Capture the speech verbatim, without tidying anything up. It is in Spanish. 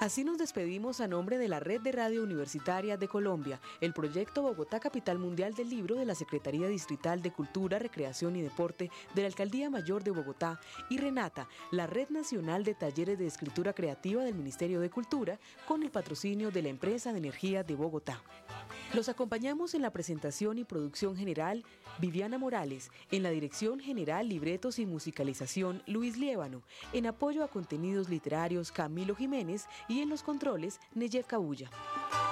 Así nos despedimos a nombre de la Red de Radio Universitaria de Colombia, el proyecto Bogotá Capital Mundial del Libro de la Secretaría Distrital de Cultura, Recreación y Deporte de la Alcaldía Mayor de Bogotá y Renata, la Red Nacional de Talleres de Escritura Creativa del Ministerio de Cultura, con el patrocinio de la Empresa de Energía de Bogotá. Los acompañamos en la presentación y producción general Viviana Morales, en la dirección general, libretos y musicalización Luis Liévano, en apoyo a contenidos literarios Camilo Jiménez y en los controles Neyef Cabulla.